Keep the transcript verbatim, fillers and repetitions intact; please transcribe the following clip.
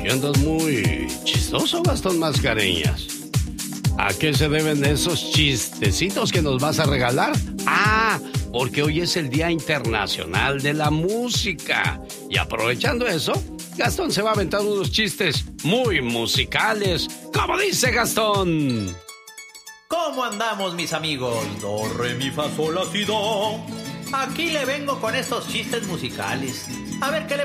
Y andas muy chistoso, Gastón Mascareñas. ¿A qué se deben esos chistecitos que nos vas a regalar? Ah, porque hoy es el Día Internacional de la Música. Y aprovechando eso, Gastón se va a aventar unos chistes muy musicales. ¿Cómo dice Gastón? ¿Cómo andamos, mis amigos? Do, re, mi, fa, sol, la, si, do. Aquí le vengo con estos chistes musicales. A ver qué le